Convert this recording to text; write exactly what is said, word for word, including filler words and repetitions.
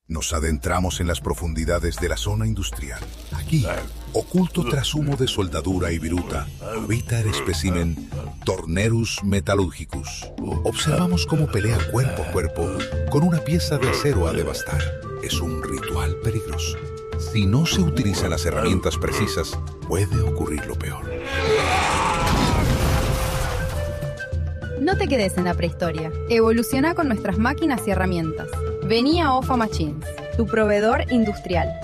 Nos adentramos en las profundidades de la zona industrial. Aquí, oculto tras humo de soldadura y viruta, habita el espécimen Tornerus metallurgicus. Observamos cómo pelea cuerpo a cuerpo con una pieza de acero a devastar. Es un ritual peligroso. Si no se utilizan las herramientas precisas, puede ocurrir lo peor. No te quedes en la prehistoria. Evoluciona con nuestras máquinas y herramientas. Vení a Ofa Machines, tu proveedor industrial.